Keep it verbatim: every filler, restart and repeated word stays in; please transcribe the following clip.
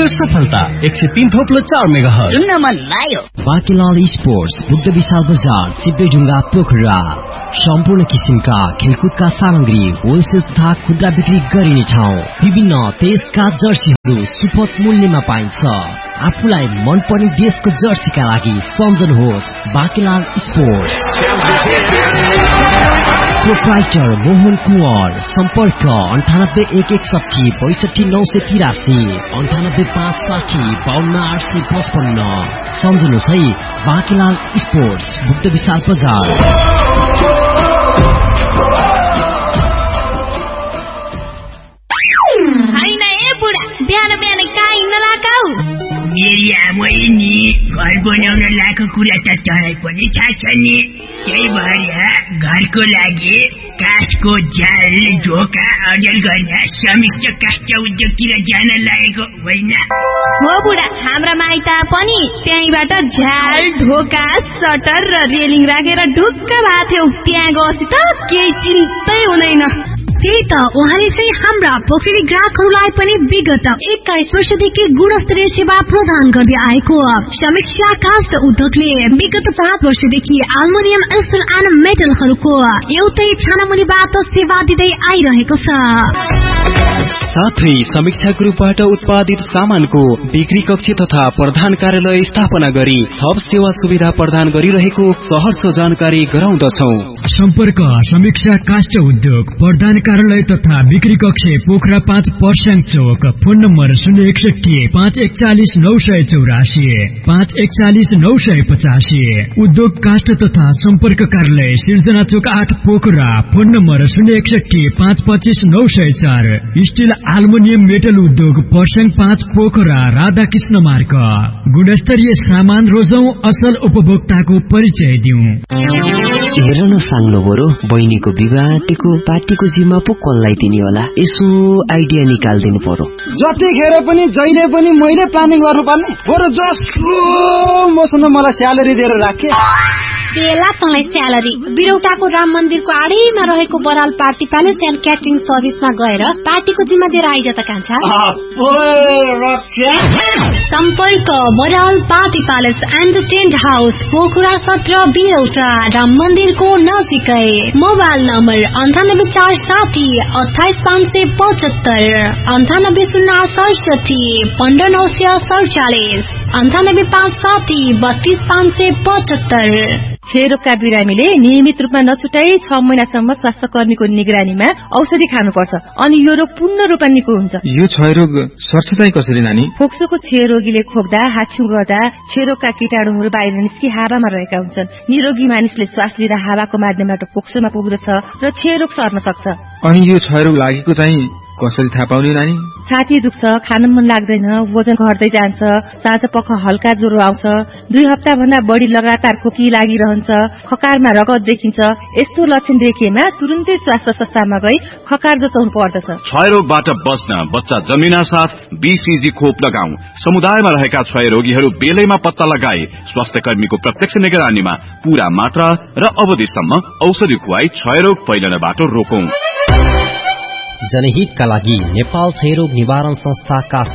Clear सफलता एक सय तीन थोप्लो चार मेगाहर्ज। सुन्न मन लाग्यो। बाँकीलाल स्पोर्ट्स बुद्ध विशाल बजार चिप्पेढुङ्गा पोखरा। सम्पूर्ण किसिमका खेलकुदका सामग्री होलसेल तथा खुद्रा बिक्री गरिने ठाउँ। विभिन्न देशका जर्सीहरू सुपथ मूल्यमा पाइन्छ। आफूलाई मनपर्ने देशको जर्सीका लागि सम्झनुहोस् बाँकीलाल स्पोर्ट्स। प्रोप्राइटर मोहन कुँवर। सम्पर्क अन्ठानब्बे एक एकसठी बैसठी नौ सय तिरासी अन्ठानब्बे पाँच साठी बाहन्न आठ सय पचपन्न। सम्झनुहोस् है बाँकीलाल स्पोर्ट्स बुद्ध विशाल बजार। बिहान बिहान कहाँ हिँड्न लगाऊ? मेरी आमै नि घर बनाउन लाएको कुरा त तँलाई पनि थाहा छ नि। त्यही भएर घरको लागि काठको जाल ढोका अर्जन गर्न समिष्ट काष्ठ उद्योगतिर जान लागेको होइन हो बुढा। हाम्रा माइता पनि त्यहीबाट झ्याल ढोका सटर र रेलिङ राखेर ढुक्क भएको थियो। त्यहाँ गएपछि त केही चिन्तै हुँदैन। त्यही त उहाँले चाहिँ हाम्रा पोखरी ग्राहकहरूलाई पनि विगत एक्काइस वर्षदेखि गुणस्तरीय सेवा प्रदान गर्दै आएको समीक्षा काष्ठ उद्योगले विगत पाँच वर्षदेखि एल्युमिनियम स्टिल एन्ड मेटलहरूको एउटै छानामुनिबाट सेवा दिँदै आइरहेको छ। साथै समीक्षा ग्रुपबाट उत्पादित सामानको बिक्री कक्ष तथा प्रधान कार्यालय स्थापना गरी थप सेवा सुविधा प्रदान गरिरहेको सहर्ष जानकारी गराउँदछौं। सम्पर्क समीक्षा काष्ठ उद्योग प्रधान कार्यालय तथा बिक्री कक्ष पोखरा पाँच पर्स्याङ चौक। फोन नम्बर शून्य एकसठी पाँच एकचालिस नौ सय चौरासी पाँच एकचालिस नौ सय पचासी। उद्योग काष्ठ तथा सम्पर्क कार्यालय सिर्जना चौक आठ पोखरा। फोन नम्बर शून्य एकसठी पाँच पच्चिस नौ सय चार। स्टिल एल्युमिनियम मेटल उद्योग पर्स्याङ पाँच पोखरा राधाकृष्ण मार्ग। गुणस्तरीय सामान रोजौं, असल उपभोक्ताको परिचय दिउँ। हेर न साङ्लो बरु बहिनीको विवाह टिको पार्टीको जिम्मा पो कसलाई दिने होला? यसो आइडिया निकाल्दिनु पर्यो। जतिखेर पनि जहिले पनि मैले प्लानिङ गर्नुपर्ने बरु जसको मसँग मलाई स्यालेरी दिएर राखे। बेला तँलाई स्यालेरी बिरौटाको राम मन्दिरको आडैमा रहेको Baral party palace and catering सर्भिसमा गएर पार्टीको जिम्मा दिएर आइज त कान्छा। सम्पर्क Baral party palace and tent house Pokhara सत्र बिरौटा राम मन्दिरको नजिकै। मोबाइल नम्बर अन्ठानब्बे चार साठी अठाइस पाँच सय पचहत्तर अन्ठानब्बे शून्य सडसठी पन्ध्र नौ सय सडचालिस अन्ठानब्बे पाँच साठी बत्तीस पाँच सय पचहत्तर। क्षयरोगका बिरामीले नियमित रूपमा नछुटाई छ महिनासम्म स्वास्थ्य कर्मीको निगरानीमा औषधि खानुपर्छ अनि यो रोग पूर्ण रूपमा निको हुन्छ। यो क्षयरोग सर्छ चाहिँ कसरी नानी? फोक्सोको क्षयरोगीले खोक्दा हाछ्यु गर्दा क्षयरोगका कीटाणुहरू बाहिर निस्कि हावामा रहेका हुन्छन्। निरोगी मानिसले श्वास लिँदा हावाको माध्यमबाट फोक्सोमा पुग्दछ र क्षयरोग सर्न सक्छ। अनि यो क्षयरोग लागेको चाहिँ कसरी थाहा पाउने नानी? छाती दुख्छ, खान मन लाग्दैन, वजन घट्दै जान्छ, साँझ पख हल्का ज्वरो आउँछ, दुई हप्ता भन्दा बढी लगातार खोकी लागिरहन्छ, खकारमा रगत देखिन्छ। यस्तो लक्षण देखिएमा तुरुन्तै स्वास्थ्य संस्थामा गई खकार जचाउनु पर्दछ। क्षयरोगबाट बच्न बच्चा जन्मिना साथ बीसीजी खोप लगाऊ। समुदायमा रहेका क्षय रोगीहरू बेलैमा पत्ता लगाए स्वास्थ्य कर्मीको प्रत्यक्ष निगरानीमा पूरा मात्रा र अवधिसम्म औषधि खुवाई क्षयरोग फैलनबाट रोकौं। जनहितका लागि नेपाल क्षयरोग निवारण संस्था